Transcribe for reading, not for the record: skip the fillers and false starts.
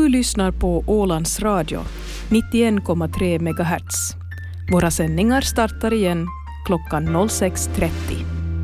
Du lyssnar på Ålands Radio, 91,3 MHz. Våra sändningar startar igen klockan 06.30.